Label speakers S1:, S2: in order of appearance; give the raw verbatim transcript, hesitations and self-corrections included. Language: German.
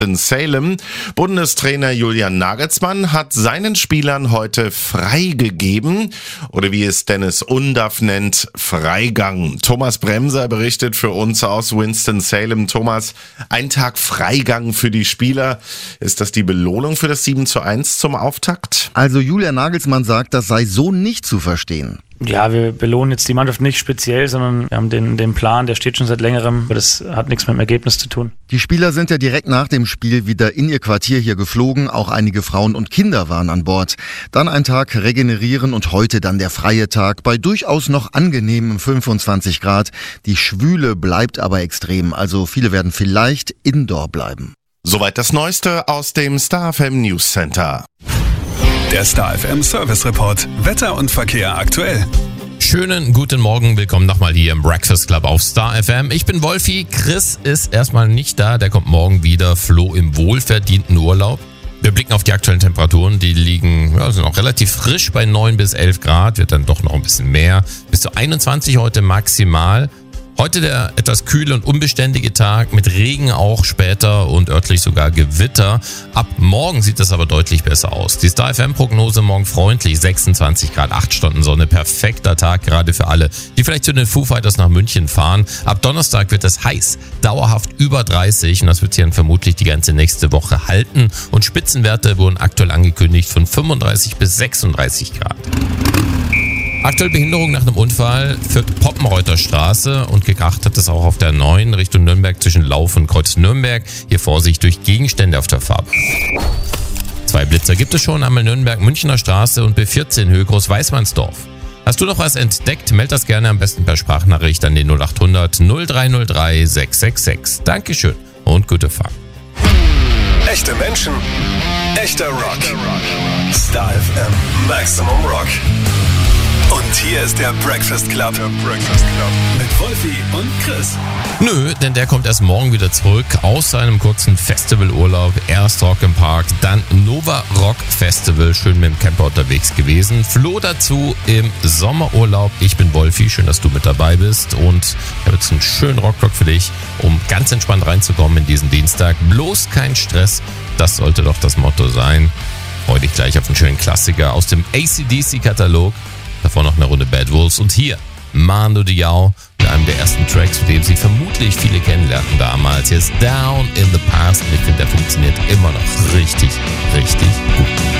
S1: in Salem. Bundestrainer Julian Nagelsmann hat seinen Spielern heute freigegeben, oder wie es Dennis Undaff nennt, Freigang. Thomas Bremser berichtet für uns aus Winston-Salem. Thomas, ein Tag Freigang für die Spieler. Ist das die Belohnung für das sieben zu eins zum Auftakt?
S2: Also Julian Nagelsmann sagt, das sei so nicht zu verstehen.
S3: Ja, wir belohnen jetzt die Mannschaft nicht speziell, sondern wir haben den, den Plan, der steht schon seit längerem, aber das hat nichts mit dem Ergebnis zu tun.
S2: Die Spieler sind ja direkt nach dem Spiel wieder in ihr Quartier hier geflogen, auch einige Frauen und Kinder waren an Bord. Dann ein Tag regenerieren und heute dann der freie Tag bei durchaus noch angenehmen fünfundzwanzig Grad. Die Schwüle bleibt aber extrem, also viele werden vielleicht indoor bleiben.
S1: Soweit das Neueste aus dem Star F M News Center.
S4: Der Star F M Service Report. Wetter und Verkehr aktuell.
S5: Schönen guten Morgen, willkommen nochmal hier im Breakfast Club auf Star F M. Ich bin Wolfi, Chris ist erstmal nicht da, der kommt morgen wieder, Flo im wohlverdienten Urlaub. Wir blicken auf die aktuellen Temperaturen, die liegen, ja, sind auch relativ frisch bei neun bis elf Grad, wird dann doch noch ein bisschen mehr. Bis zu einundzwanzig heute maximal. Heute der etwas kühle und unbeständige Tag mit Regen auch später und örtlich sogar Gewitter. Ab morgen sieht das aber deutlich besser aus. Die Star F M-Prognose morgen freundlich, sechsundzwanzig Grad, acht Stunden Sonne, perfekter Tag gerade für alle, die vielleicht zu den Foo Fighters nach München fahren. Ab Donnerstag wird es heiß, dauerhaft über dreißig und das wird sich dann vermutlich die ganze nächste Woche halten. Und Spitzenwerte wurden aktuell angekündigt von fünfunddreißig bis sechsunddreißig Grad. Aktuell Behinderung nach einem Unfall führt Poppenreuther Straße und gekracht hat es auch auf der neun Richtung Nürnberg zwischen Lauf und Kreuz Nürnberg. Hier Vorsicht durch Gegenstände auf der Fahrbahn. Zwei Blitzer gibt es schon, einmal Nürnberg Münchner Straße und B vierzehn Höhe Groß-Weißmannsdorf. Hast du noch was entdeckt? Meld das gerne am besten per Sprachnachricht an den null acht hundert null drei null drei sechs sechs sechs. Dankeschön und gute Fahrt.
S4: Echte Menschen, echter Rock. Star F M Maximum Rock. Und hier ist der Breakfast Club. Der Breakfast Club. Mit Wolfi und Chris.
S5: Nö, denn der kommt erst morgen wieder zurück aus seinem kurzen Festivalurlaub. Erst Rock im Park, dann Nova Rock Festival. Schön mit dem Camper unterwegs gewesen. Flo dazu im Sommerurlaub. Ich bin Wolfi, schön, dass du mit dabei bist. Und ich habe jetzt einen schönen Rockblock für dich, um ganz entspannt reinzukommen in diesen Dienstag. Bloß kein Stress, das sollte doch das Motto sein. Freu dich gleich auf einen schönen Klassiker aus dem A C D C-Katalog. Davor noch eine Runde Bad Wolves und hier Mando Diao mit einem der ersten Tracks, mit dem sie vermutlich viele kennenlernten damals. Hier ist Down in the Past und ich finde, der funktioniert immer noch richtig, richtig gut.